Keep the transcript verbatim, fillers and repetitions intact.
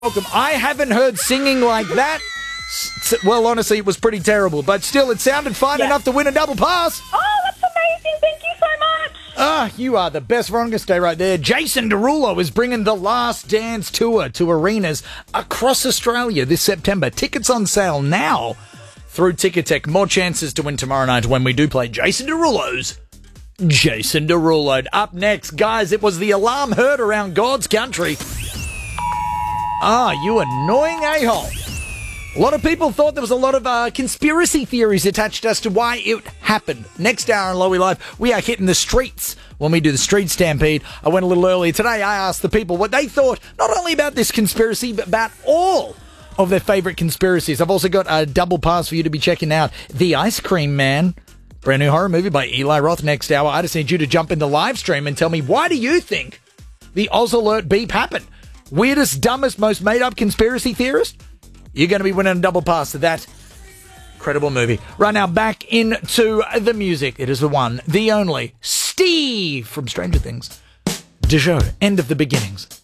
Welcome. I haven't heard singing like that. S- Well, honestly, it was pretty terrible, but still, it sounded fine Yeah. enough to win a double pass. Oh, that's amazing. Thank you so much. Ah, you are the best. Veronica, stay right there. Jason Derulo is bringing the Last Dance tour to arenas across Australia this September. Tickets on sale now through Ticketek. More chances to win tomorrow night when we do play Jason Derulo's Jason Derulo. Up next, guys, it was the alarm heard around God's country. Ah, you annoying a-hole. A lot of people thought there was a lot of uh, conspiracy theories attached as to why it happened. Next hour on Lowy Live, we are hitting the streets when we do the Street Stampede. I went a little earlier today. I asked the people what they thought, not only about this conspiracy, but about all of their favourite conspiracies. I've also got a double pass for you to be checking out. The Ice Cream Man, brand new horror movie by Eli Roth. Next hour, I just need you to jump in the live stream and tell me, why do you think the Oz Alert beep happened? Weirdest, dumbest, most made-up conspiracy theorist? You're going to be winning a double pass to that incredible movie. Right now, back into the music. It is the one, the only, Steve from Stranger Things. Dejo, end of the beginnings.